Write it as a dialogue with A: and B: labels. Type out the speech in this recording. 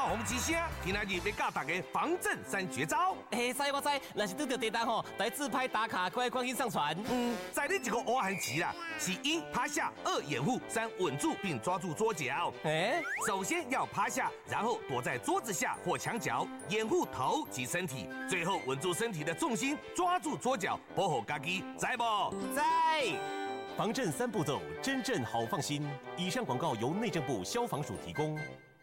A: 红之声，今仔日要教大家防震3绝招。
B: 嘿，知我知，若是拄到地震吼，来自拍打卡，快赶紧上传。
A: 在你一个乌汉棋啦，是1趴下，2掩护，3稳住并抓住桌角。首先要趴下，然后躲在桌子下或墙角，掩护头及身体，最后稳住身体的重心，抓住桌角，保护家己，知不？
B: 在。
C: 防震3步骤，真正好放心。以上广告由内政部消防署提供。